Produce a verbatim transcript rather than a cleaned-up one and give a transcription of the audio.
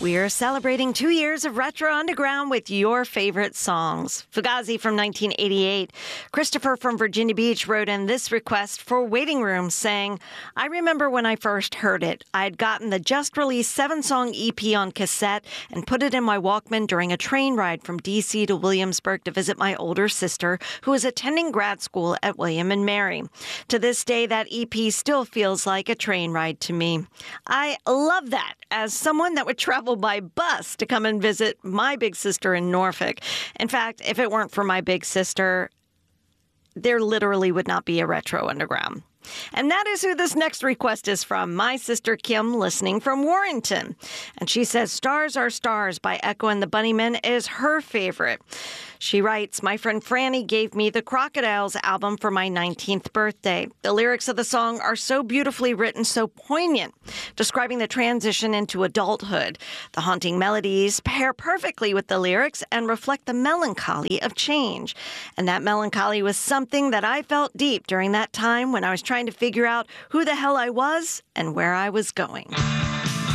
We are celebrating two years of Retro Underground with your favorite songs. Fugazi from nineteen eighty-eight. Christopher from Virginia Beach wrote in this request for Waiting Room saying, I remember when I first heard it. I had gotten the just-released seven-song E P on cassette and put it in my Walkman during a train ride from D C to Williamsburg to visit my older sister, who was attending grad school at William and Mary. To this day, that E P still feels like a train ride to me. I love that as someone that would travel by bus to come and visit my big sister in Norfolk. In fact, if it weren't for my big sister, there literally would not be a Retro Underground. And that is who this next request is from. My sister Kim, listening from Warrenton. And she says, Stars Are Stars by Echo and the Bunnymen is her favorite. She writes, my friend Franny gave me the Crocodiles album for my nineteenth birthday. The lyrics of the song are so beautifully written, so poignant, describing the transition into adulthood. The haunting melodies pair perfectly with the lyrics and reflect the melancholy of change. And that melancholy was something that I felt deep during that time when I was trying to figure out who the hell I was and where I was going.